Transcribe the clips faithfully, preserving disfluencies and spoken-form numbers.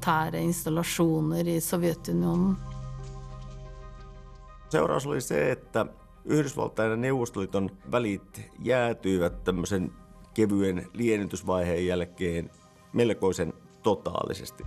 militære installasjoner i Sovjetunionen. Seuraus oli se, että Yhdysvaltain ja Neuvostoliiton välit jäätyivät tämmöisen kevyen liennytysvaiheen jälkeen melkoisen totaalisesti.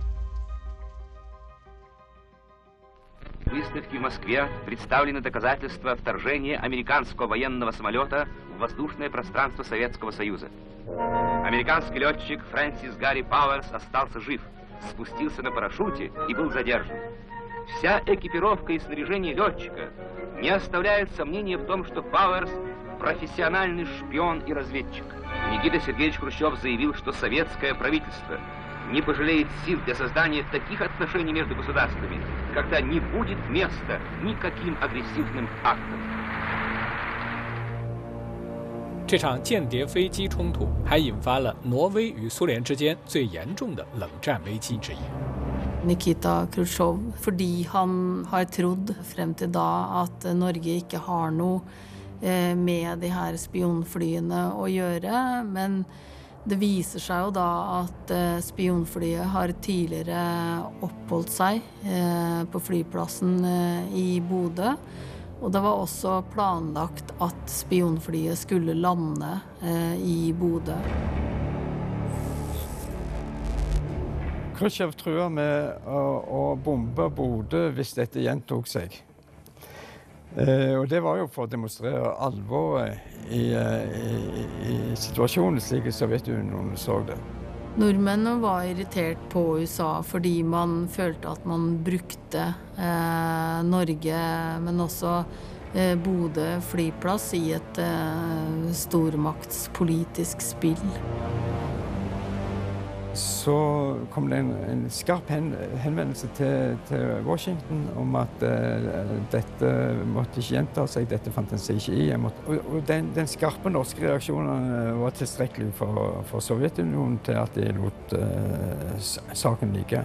В выставке в Москве представлены доказательства вторжения американского военного самолета в воздушное пространство Советского Союза. Американский летчик Фрэнсис Гарри Пауэрс остался жив, спустился на парашюте и был задержан. Вся экипировка и снаряжение летчика не оставляет сомнения в том, что Пауэрс – профессиональный шпион и разведчик. Никита Сергеевич Хрущев заявил, что советское правительство не пожалеет сил для создания таких отношений между государствами, когда не будет места никаким агрессивным актам. 这场间谍飞机冲突还引发了挪威与苏联之间最严重的冷战危机之一。 Nikita Khrushchev, fordi han har trodd frem til da at Norge ikke har noe med de her spionflyene å gjøre, men det viser seg jo da at spionflyet har tidligere oppholdt seg på flyplassen i Bodø, og det var også planlagt at spionflyet skulle lande i Bodø. Khrushchev trua med å, å bombe Bodø hvis dette gjentok seg. Eh, og det var jo for å demonstrere alvoret i, i, i situasjonen slik Sovjetunionen så det. Nordmennene var irritert på U S A fordi man følte at man brukte eh, Norge, men også eh, Bodø flyplass i et eh, stormaktspolitisk spill. Så kom det en, en skarp hen, henvendelse til, til Washington om at uh, dette måtte ikke gjenta seg, dette fant en seg ikke i. Måtte, og og den, den skarpe norske reaksjonen var tilstrekkelig for, for Sovjetunionen til at de lot uh, saken ligge.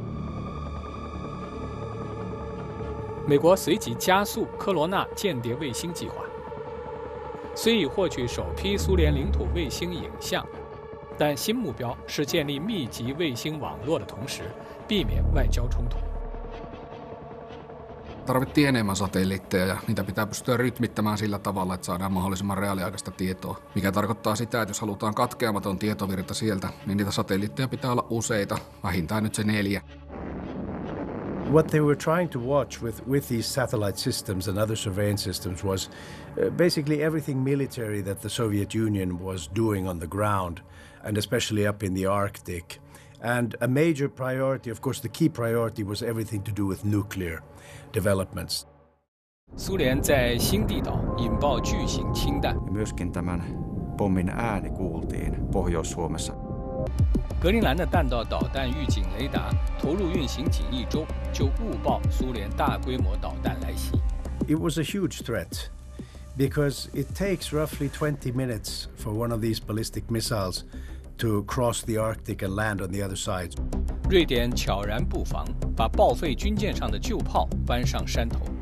美国随即加速科罗纳间谍卫星计划，虽已获取首批苏联领土卫星影像，但新目标是建立密集卫星网络的同时，避免外交冲突。 Tarvittiin enemmän satelliitteja ja niitä pitää pystyä rytmittämään sillä tavalla, että saadaan mahdollisimman reaaliaikaista tietoa. Mikä tarkoittaa sitä, että jos halutaan katkeamaton tietovirta sieltä, niin niitä satelliitteja pitää olla useita, vähintään nyt se neljä. What they were trying to watch with, with these satellite systems and other surveillance systems was uh, basically everything military that the Soviet Union was doing on the ground, and especially up in the Arctic. And a major priority, of course, the key priority was everything to do with nuclear developments. 苏联在新地岛引爆巨型氢弹。 Myöskin tämän pommin ääni kuultiin Pohjois-Suomessa. 格陵兰的弹道导弹预警雷达投入运行仅一周，就误报苏联大规模导弹来袭。 It was a huge threat because it takes roughly twenty minutes for one of these ballistic missiles to cross the Arctic and land on the other side. 瑞典悄然布防，把报废军舰上的旧炮搬上山头。